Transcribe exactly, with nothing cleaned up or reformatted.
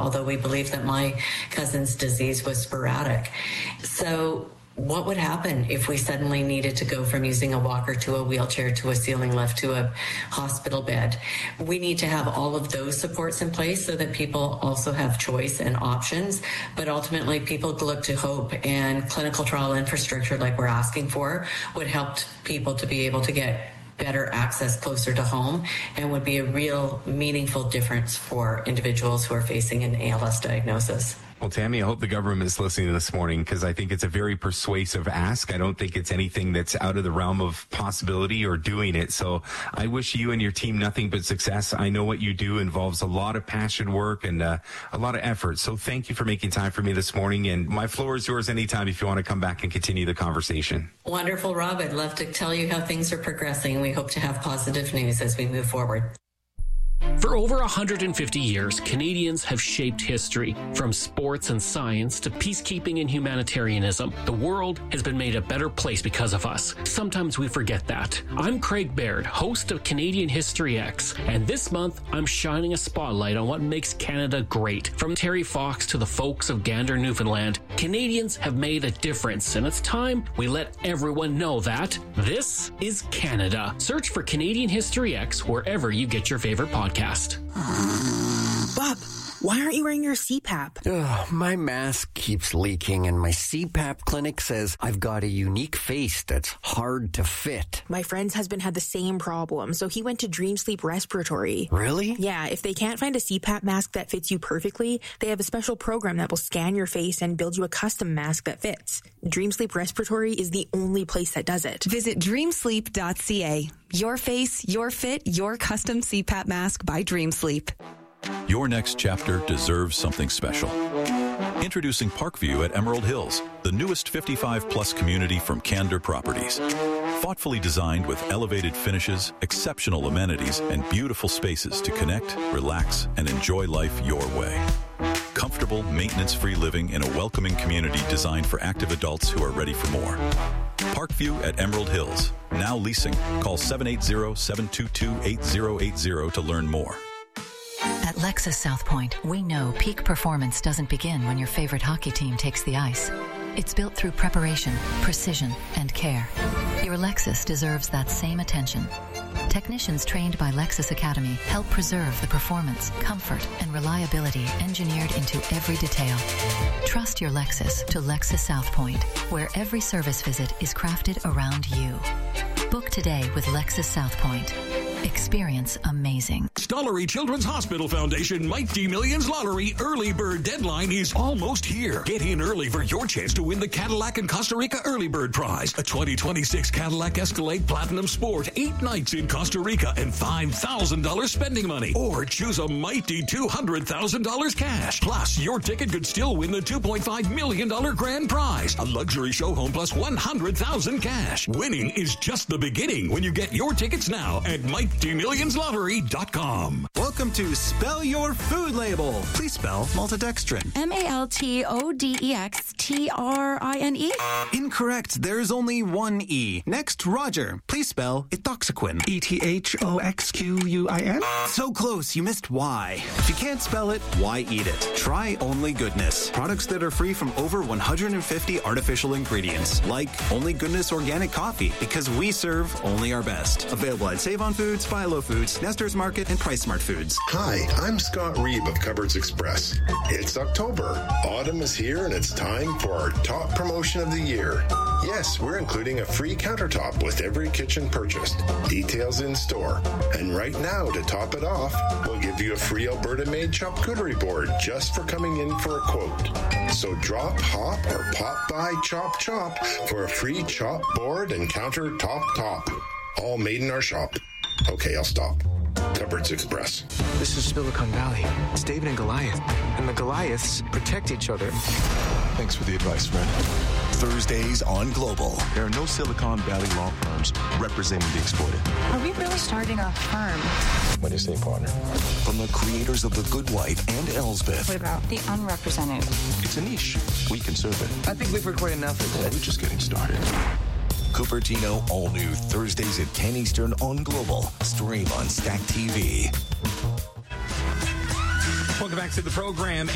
although we believe that my cousin's disease was sporadic. So what would happen if we suddenly needed to go from using a walker to a wheelchair to a ceiling lift to a hospital bed? We need to have all of those supports in place so that people also have choice and options. But ultimately, people look to hope, and clinical trial infrastructure like we're asking for would help people to be able to get better access closer to home and would be a real meaningful difference for individuals who are facing an A L S diagnosis. Well, Tammy, I hope the government is listening this morning, because I think it's a very persuasive ask. I don't think it's anything that's out of the realm of possibility or doing it. So I wish you and your team nothing but success. I know what you do involves a lot of passion work and uh, a lot of effort. So thank you for making time for me this morning. And my floor is yours anytime if you want to come back and continue the conversation. Wonderful, Rob. I'd love to tell you how things are progressing. We hope to have positive news as we move forward. For over one hundred fifty years, Canadians have shaped history. From sports and science to peacekeeping and humanitarianism, the world has been made a better place because of us. Sometimes we forget that. I'm Craig Baird, host of Canadian History X, and this month I'm shining a spotlight on what makes Canada great. From Terry Fox to the folks of Gander, Newfoundland, Canadians have made a difference, and it's time we let everyone know that this is Canada. Search for Canadian History X wherever you get your favorite podcast. Bob, why aren't you wearing your C PAP? Ugh, my mask keeps leaking, and my C PAP clinic says I've got a unique face that's hard to fit. My friend's husband had the same problem, so he went to Dream Sleep Respiratory. Really? Yeah, if they can't find a C PAP mask that fits you perfectly, they have a special program that will scan your face and build you a custom mask that fits. Dream Sleep Respiratory is the only place that does it. Visit dream sleep dot c a. Your face, your fit, your custom C PAP mask by Dream Sleep. Your next chapter deserves something special. Introducing Parkview at Emerald Hills, the newest fifty-five plus community from Candor Properties. Thoughtfully designed with elevated finishes, exceptional amenities, and beautiful spaces to connect, relax, and enjoy life your way. Comfortable, maintenance-free living in a welcoming community designed for active adults who are ready for more. Parkview at Emerald Hills. Now leasing. Call seven eight zero, seven two two, eight zero eight zero to learn more. At Lexus South Point, we know peak performance doesn't begin when your favorite hockey team takes the ice. It's built through preparation, precision, and care. Your Lexus deserves that same attention. Technicians trained by Lexus Academy help preserve the performance, comfort, and reliability engineered into every detail. Trust your Lexus to Lexus South Point, where every service visit is crafted around you. Book today with Lexus South Point. Experience amazing. Stollery Children's Hospital Foundation Mighty Millions Lottery early bird deadline is almost here. Get in early for your chance to win the Cadillac and Costa Rica early bird prize, a twenty twenty-six Cadillac Escalade Platinum Sport, eight nights in Costa Rica, and five thousand dollars spending money. Or choose a mighty two hundred thousand dollars cash. Plus, your ticket could still win the two point five million dollars grand prize, a luxury show home plus one hundred thousand dollars cash. Winning is just the beginning when you get your tickets now at Mighty Millions Lottery dot com. Welcome to Spell Your Food Label. Please spell maltodextrin. M A L T O D E X T R I N E? Incorrect. There's only one E. Next, Roger. Please spell etoxaquin. E T H O X Q U I N? So close, you missed Y. If you can't spell it, why eat it? Try Only Goodness. Products that are free from over one hundred fifty artificial ingredients, like Only Goodness Organic Coffee, because we serve only our best. Available at Save On Foods, Philo Foods, Nestor's Market, and Price Smart Foods. Hi, I'm Scott Reeb of Cupboards Express. It's October. Autumn is here, and it's time for our top promotion of the year. Yes, we're including a free countertop with every kitchen purchased. Details in store. And right now, to top it off, we'll give you a free Alberta-made charcuterie board just for coming in for a quote. So drop, hop, or pop by Chop Chop for a free chop board and countertop top. All made in our shop. Okay, I'll stop. Cupboards Express. This is Silicon Valley. It's David and Goliath. And the Goliaths protect each other. Thanks for the advice, friend. Thursdays on Global. There are no Silicon Valley law firms representing the exploited. Are we really starting a firm? What do you say, partner? From the creators of The Good Wife and Elsbeth. What about the unrepresented? It's a niche. We can serve it. I think we've recorded enough for today. We're just getting started. Cupertino, all new Thursdays at ten Eastern on Global. Stream on Stack T V. Welcome back to the program.